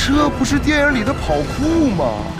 这不是电影里的跑酷吗？